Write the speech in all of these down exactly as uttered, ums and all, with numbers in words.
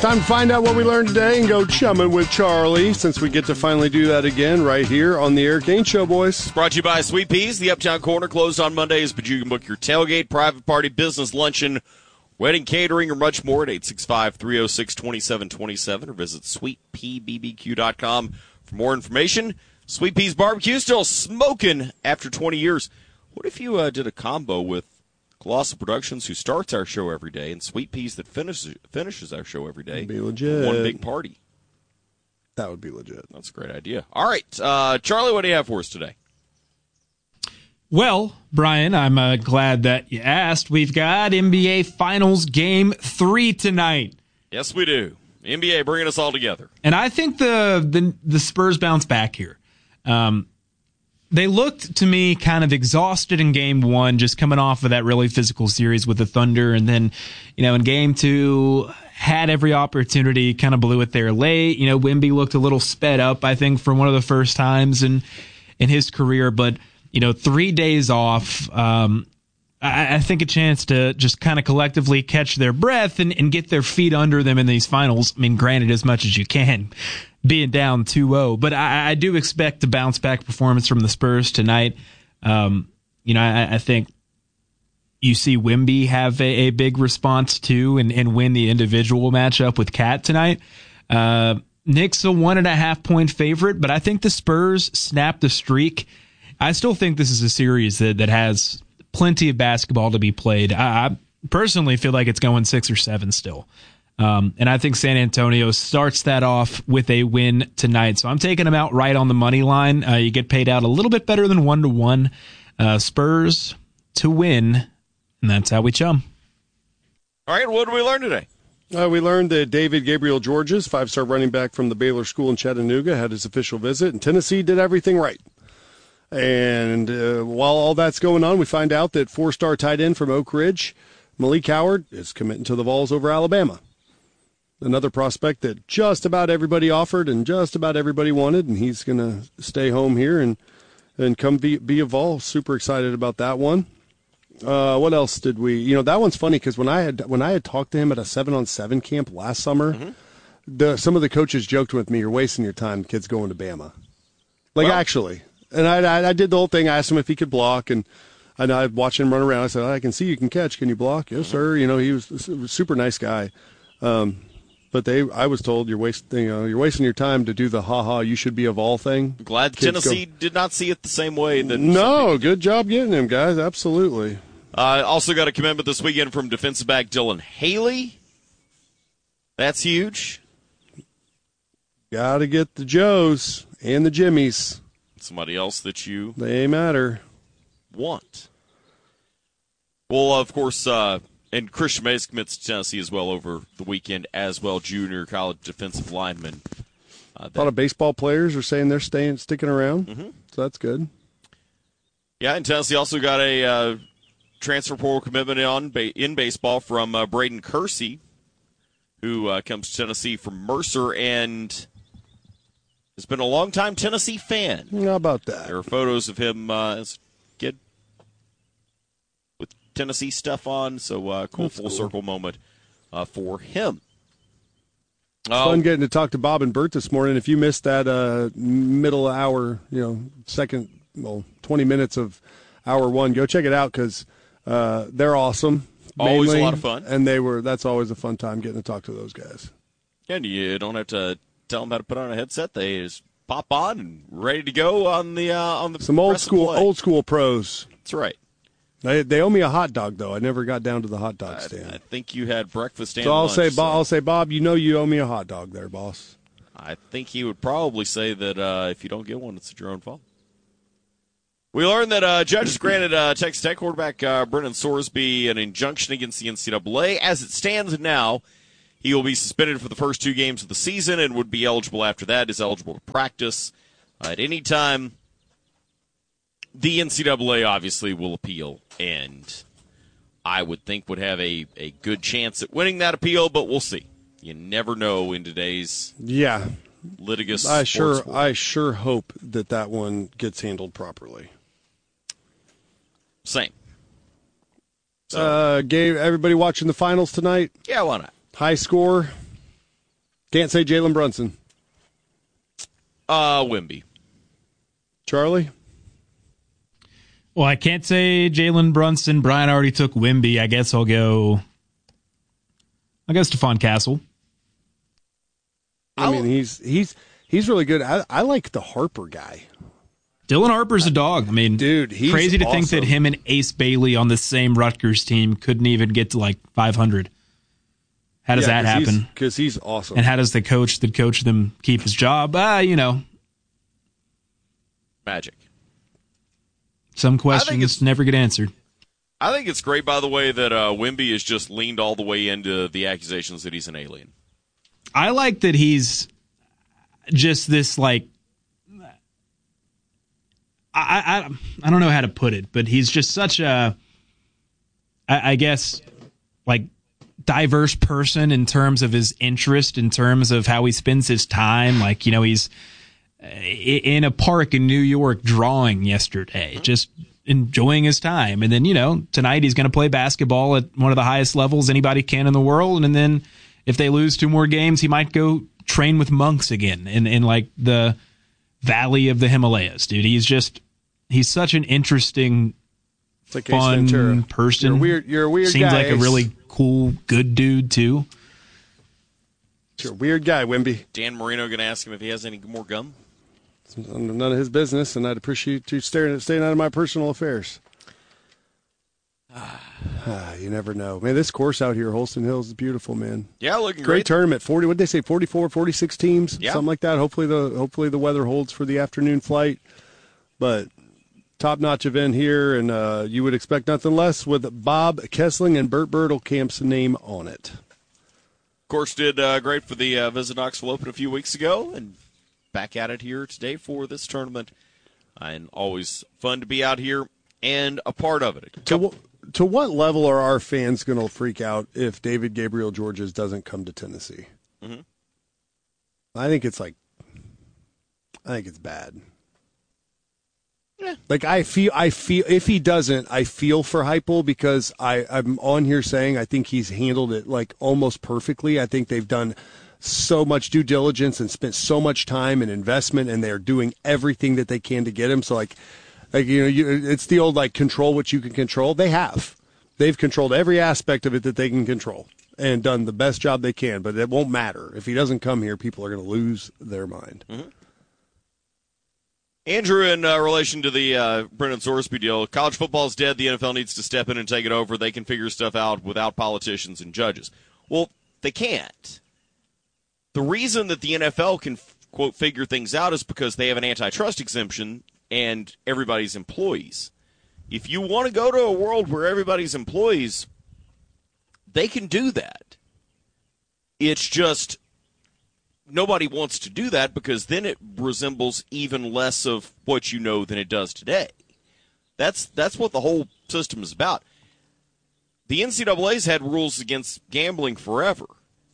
Time to find out what we learned today and go chumming with Charlie, since we get to finally do that again right here on the Eric Dane Show, boys. Brought to you by Sweet Peas. The Uptown Corner closed on Mondays, but you can book your tailgate, private party, business luncheon, wedding catering, or much more at eight six five, three oh six, two seven two seven or visit sweet pea b b q dot com for more information. Sweet Peas Barbecue still smoking after twenty years. What if you uh, did a combo with Colossal Productions, who starts our show every day, and Sweet Peas that finishes finishes our show every day? That'd be legit. One big party. That would be legit. That's a great idea. All right, uh, Charlie, what do you have for us today? Well, Brian, I'm uh, glad that you asked. We've got N B A Finals Game three tonight. Yes, we do. N B A bringing us all together. And I think the the, the Spurs bounce back here. Um, they looked to me kind of exhausted in game one, just coming off of that really physical series with the Thunder. And then, you know, in game two, had every opportunity, kind of blew it there late. You know, Wemby looked a little sped up, I think, for one of the first times in, in his career. But, you know, three days off, um, I, I think a chance to just kind of collectively catch their breath and, and get their feet under them in these finals. I mean, granted, as much as you can, being down two oh. But I, I do expect a bounce-back performance from the Spurs tonight. Um, you know, I, I think you see Wemby have a, a big response, too, and, and win the individual matchup with Cat tonight. Uh, Knicks a one-and-a-half-point favorite, but I think the Spurs snap the streak. I still think this is a series that, that has plenty of basketball to be played. I, I personally feel like it's going six or seven still. Um, and I think San Antonio starts that off with a win tonight. So I'm taking them out right on the money line. Uh, you get paid out a little bit better than one to one. Uh, Spurs to win, and that's how we chum. All right, what did we learn today? Uh, we learned that David Gabriel Georges, five-star running back from the Baylor School in Chattanooga, had his official visit, and Tennessee did everything right. And uh, while all that's going on, we find out that four-star tight end from Oak Ridge, Malik Howard, is committing to the Vols over Alabama. Another prospect that just about everybody offered and just about everybody wanted, and he's going to stay home here and and come be, be a Vol. Super excited about that one. Uh, what else did we? You know, that one's funny because when I had when I had talked to him at a seven on seven camp last summer, mm-hmm. the some of the coaches joked with me, "You're wasting your time, kids going to Bama." Like well, actually, and I, I I did the whole thing. I asked him if he could block, and and I watched him run around. I said, "I can see you can catch. Can you block?" "Yes, sir." You know, he was a super nice guy. Um, But they, I was told you're wasting, you know, you're wasting your time to do the "ha ha, you should be of all" thing. Glad Kids Tennessee go, did not see it the same way. That no, good job getting him, guys. Absolutely. Uh, also got a commitment this weekend from defensive back Dylan Haley. That's huge. Got to get the Joes and the Jimmies. Somebody else that you they matter want. Well, of course. Uh, And Christian Mays commits to Tennessee as well over the weekend as well, junior college defensive lineman. Uh, a lot of baseball players are saying they're staying, sticking around, mm-hmm. so that's good. Yeah, and Tennessee also got a uh, transfer portal commitment on in baseball from uh, Braden Kersey, who uh, comes to Tennessee from Mercer and has been a long-time Tennessee fan. How about that? There are photos of him uh, as a kid. Tennessee stuff on, so uh, cool That's full cool. circle moment uh, for him. Uh, fun getting to talk to Bob and Bert this morning. If you missed that uh, middle hour, you know, second, well, twenty minutes of hour one, go check it out because uh, they're awesome. Always mainly, a lot of fun. And they were. That's always a fun time getting to talk to those guys. And you don't have to tell them how to put on a headset. They just pop on and ready to go on the uh, on the some old school old school pros. That's right. They they owe me a hot dog though. I never got down to the hot dog stand. I, I think you had breakfast and so I'll lunch, say, so. Bob, I'll say, Bob, you know you owe me a hot dog there, boss. I think he would probably say that uh, if you don't get one, it's your own fault. We learned that uh, judges granted uh, Texas Tech quarterback uh, Brennan Sorsby an injunction against the N C double A. As it stands now, he will be suspended for the first two games of the season and would be eligible after that. Is eligible to practice uh, at any time. The N C double A obviously will appeal, and I would think would have a, a good chance at winning that appeal, but we'll see. You never know in today's yeah litigious I sure world. I sure hope that that one gets handled properly. Same. So, uh, Gabe, everybody watching the finals tonight? Yeah, why not? High score. Can't say Jalen Brunson. Uh, Wimby. Charlie? Well, I can't say Jalen Brunson. Brian already took Wimby. I guess I'll go. I'll go Stephon Castle. I mean, he's he's he's really good. I, I like the Harper guy. Dylan Harper's a dog. I mean, dude, he's crazy to awesome. think that him and Ace Bailey on the same Rutgers team couldn't even get to like five hundred. How does yeah, that happen? Because he's, he's awesome. And how does the coach that coached them keep his job? Ah, uh, you know, magic. Some questions never get answered. I think it's great, by the way, that uh, Wimby has just leaned all the way into the accusations that he's an alien. I like that he's just this, like, I, I, I don't know how to put it, but he's just such a, I, I guess, like, diverse person in terms of his interest, in terms of how he spends his time. Like, you know, he's in a park in New York drawing yesterday, just enjoying his time. And then, you know, tonight he's going to play basketball at one of the highest levels anybody can in the world. And then if they lose two more games, he might go train with monks again in, in like the valley of the Himalayas, dude. He's just, he's such an interesting, like fun person. You're a weird, you're a weird Seems guy. like a really cool, good dude, too. You're a weird guy, Wimby. Dan Marino going to ask him if he has any more gum? It's none of his business, and I'd appreciate you staring, staying out of my personal affairs. Ah, you never know. Man, this course out here, Holston Hills, is beautiful, man. Yeah, looking great. great. Tournament. forty, what did they say, forty-four, forty-six teams? Yeah. Something like that. Hopefully the hopefully the weather holds for the afternoon flight. But top-notch event here, and uh, you would expect nothing less with Bob Kessling and Burt Bertelkamp's name on it. Course did uh, great for the uh, Visit Knoxville Open a few weeks ago, and back at it here today for this tournament. And always fun to be out here and a part of it. To, w- to what level are our fans going to freak out if David Gabriel Georges doesn't come to Tennessee? Mm-hmm. I think it's like, I think it's bad. Yeah. Like I feel, I feel if he doesn't, I feel for Heupel because I, I'm on here saying I think he's handled it like almost perfectly. I think they've done so much due diligence and spent so much time and investment, and they're doing everything that they can to get him. So like, like you know, you, it's the old like control what you can control. They have, they've controlled every aspect of it that they can control and done the best job they can. But it won't matter if he doesn't come here. People are going to lose their mind. Mm-hmm. Andrew, in uh, relation to the uh, Brendan Sorsby deal, college football is dead. The N F L needs to step in and take it over. They can figure stuff out without politicians and judges. Well, they can't. The reason that the N F L can, quote, figure things out is because they have an antitrust exemption and everybody's employees. If you want to go to a world where everybody's employees, they can do that. It's just nobody wants to do that because then it resembles even less of what you know than it does today. That's that's what the whole system is about. The N C double A's had rules against gambling forever.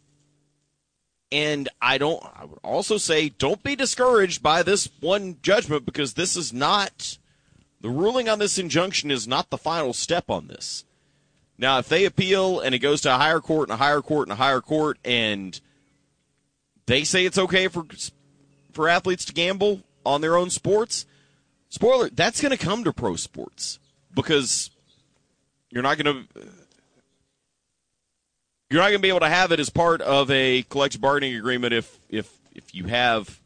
And I don't. I would also say don't be discouraged by this one judgment because this is not the ruling on this injunction is not the final step on this. Now, if they appeal and it goes to a higher court and a higher court and a higher court, and they say it's okay for for athletes to gamble on their own sports, spoiler, that's going to come to pro sports because you're not going to. You're not going to be able to have it as part of a collective bargaining agreement if if if you have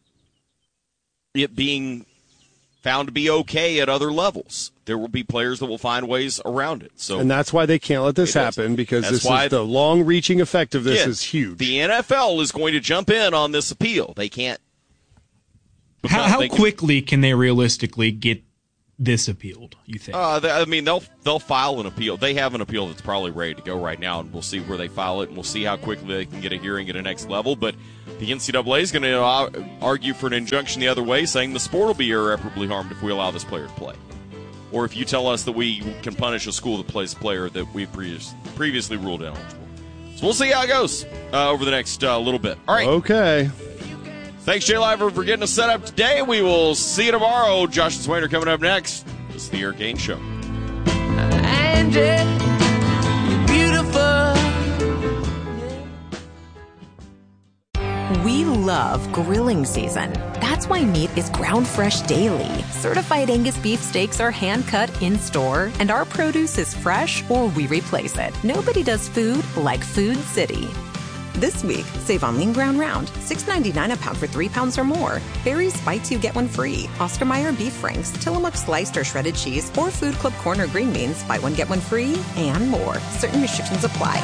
it being found to be okay at other levels. There will be players that will find ways around it. So, and that's why they can't let this happen because that's this why is the long-reaching effect of this yeah, is huge. The N F L is going to jump in on this appeal. They can't. How, how they can, quickly can they realistically get this appealed, you think? Uh, they, I mean, they'll they'll file an appeal. They have an appeal that's probably ready to go right now, and we'll see where they file it, and we'll see how quickly they can get a hearing at a next level. But the N C double A is going to uh, argue for an injunction the other way, saying the sport will be irreparably harmed if we allow this player to play. Or if you tell us that we can punish a school that plays a player that we previous, previously ruled ineligible. So we'll see how it goes uh, over the next uh, little bit. All right. Okay. Thanks, Jay Liver, for getting us set up today. We will see you tomorrow. Josh and Swain are coming up next. This is the Eric Gaines Show. Angie, you're beautiful. We love grilling season. That's why meat is ground fresh daily. Certified Angus beef steaks are hand cut in store, and our produce is fresh or we replace it. Nobody does food like Food City. This week, save on lean ground round, six ninety-nine a pound for three pounds or more. Barry's Bites You Get One Free. Oscar Mayer beef franks, Tillamook sliced or shredded cheese, or Food Club corner green beans, buy one get one free, and more. Certain restrictions apply.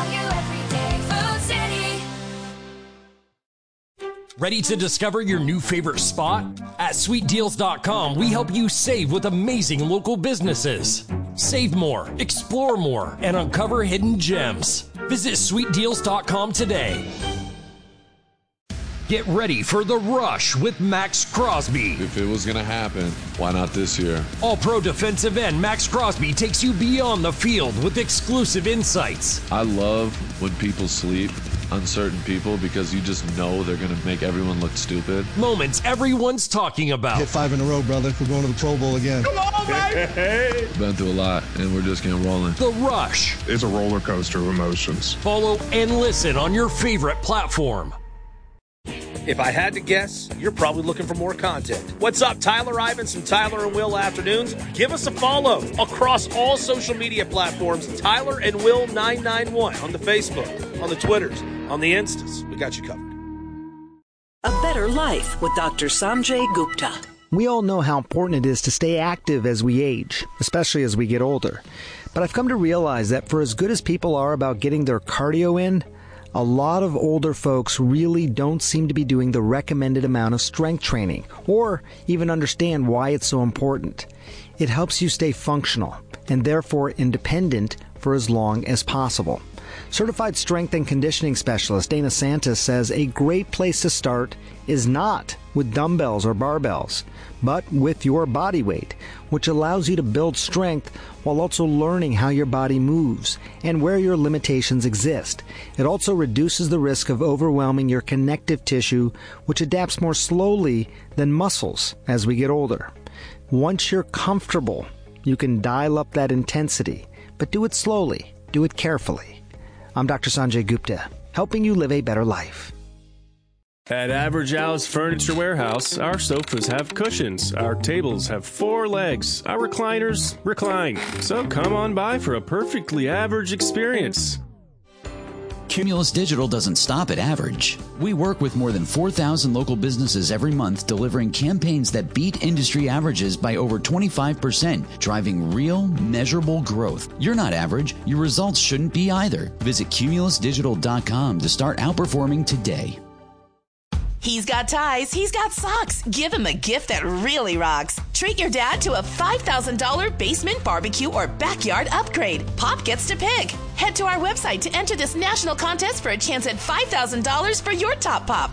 Ready to discover your new favorite spot? At sweet deals dot com, we help you save with amazing local businesses. Save more, explore more, and uncover hidden gems. Visit sweet deals dot com today. Get ready for the rush with Max Crosby. If it was going to happen, why not this year? All-pro defensive end Max Crosby takes you beyond the field with exclusive insights. I love when people sleep on certain people because you just know they're going to make everyone look stupid. Moments everyone's talking about. Hit five in a row, brother. We're going to the Pro Bowl again. Come on, baby! Been through a lot, and we're just getting rolling. The Rush. It's a roller coaster of emotions. Follow and listen on your favorite platform. If I had to guess, you're probably looking for more content. What's up, Tyler Ivins from Tyler and Will Afternoons? Give us a follow across all social media platforms. Tyler and Will nine nine one on the Facebook, on the Twitters, on the Instas. We got you covered. A Better Life with Doctor Sanjay Gupta. We all know how important it is to stay active as we age, especially as we get older. But I've come to realize that for as good as people are about getting their cardio in, a lot of older folks really don't seem to be doing the recommended amount of strength training, or even understand why it's so important. It helps you stay functional, and therefore independent for as long as possible. Certified strength and conditioning specialist Dana Santos says a great place to start is not with dumbbells or barbells, but with your body weight, which allows you to build strength while also learning how your body moves and where your limitations exist. It also reduces the risk of overwhelming your connective tissue, which adapts more slowly than muscles as we get older. Once you're comfortable, you can dial up that intensity, but do it slowly, do it carefully. I'm Doctor Sanjay Gupta, helping you live a better life. At Average Al's Furniture Warehouse, our sofas have cushions, our tables have four legs, our recliners recline. So come on by for a perfectly average experience. Cumulus Digital doesn't stop at average. We work with more than four thousand local businesses every month, delivering campaigns that beat industry averages by over twenty-five percent, driving real, measurable growth. You're not average. Your results shouldn't be either. Visit cumulus digital dot com to start outperforming today. He's got ties, he's got socks. Give him a gift that really rocks. Treat your dad to a five thousand dollars basement, barbecue, or backyard upgrade. Pop gets to pick. Head to our website to enter this national contest for a chance at five thousand dollars for your top pop.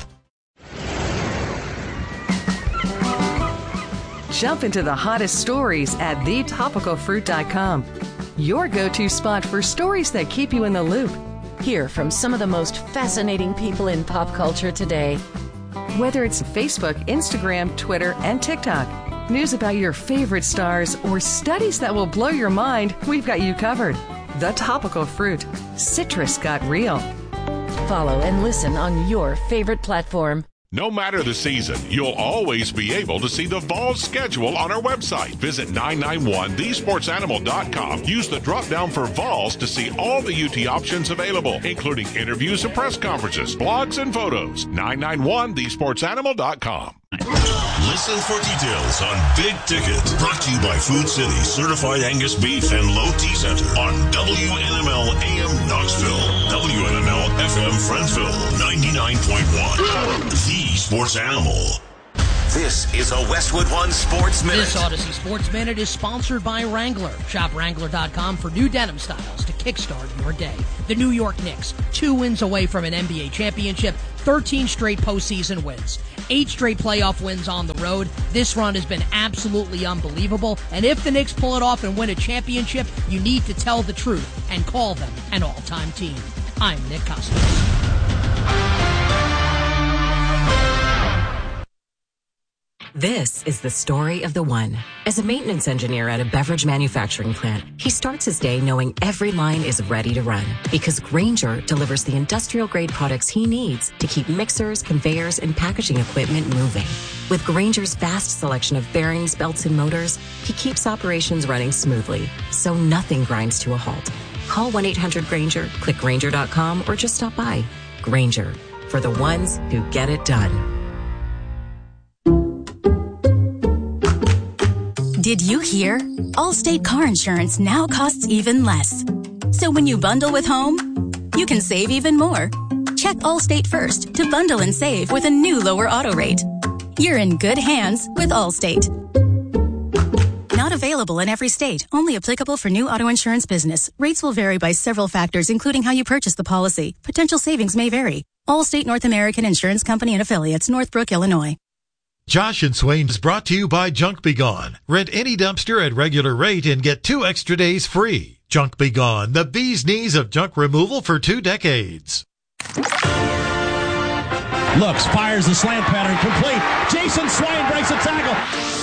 Jump into the hottest stories at the topical fruit dot com. Your go-to spot for stories that keep you in the loop. Hear from some of the most fascinating people in pop culture today. Whether it's Facebook, Instagram, Twitter, and TikTok, news about your favorite stars, or studies that will blow your mind, we've got you covered. The Topical Fruit. Citrus got real. Follow and listen on your favorite platform. No matter the season, you'll always be able to see the Vols schedule on our website. Visit nine nine one the sports animal dot com. Use the drop-down for Vols to see all the U T options available, including interviews and press conferences, blogs, and photos. nine nine one the sports animal dot com. Listen for details on Big Ticket. Brought to you by Food City, Certified Angus Beef and Low T Center on W N M L A M Knoxville, W N M L F M Friendsville, ninety-nine point one. The Sports Animal. This is a Westwood One Sports Minute. This Odyssey Sports Minute is sponsored by Wrangler. Shop Wrangler dot com for new denim styles to kickstart your day. The New York Knicks, two wins away from an N B A championship, thirteen straight postseason wins, eight straight playoff wins on the road. This run has been absolutely unbelievable, and if the Knicks pull it off and win a championship, you need to tell the truth and call them an all-time team. I'm Nick Costas. This is the story of the one. As a maintenance engineer at a beverage manufacturing plant, he starts his day knowing every line is ready to run because Grainger delivers the industrial-grade products he needs to keep mixers, conveyors, and packaging equipment moving. With Grainger's vast selection of bearings, belts, and motors, he keeps operations running smoothly, so nothing grinds to a halt. Call one eight hundred Grainger, click Grainger dot com, or just stop by. Grainger, for the ones who get it done. Did you hear? Allstate car insurance now costs even less. So when you bundle with home, you can save even more. Check Allstate first to bundle and save with a new lower auto rate. You're in good hands with Allstate. Not available in every state. Only applicable for new auto insurance business. Rates will vary by several factors, including how you purchase the policy. Potential savings may vary. Allstate North American Insurance Company and Affiliates, Northbrook, Illinois. Josh and Swain is brought to you by Junk Be Gone. Rent any dumpster at regular rate and get two extra days free. Junk Be Gone, the bee's knees of junk removal for two decades. Looks, fires the slant pattern complete. Jason Swain breaks a tackle.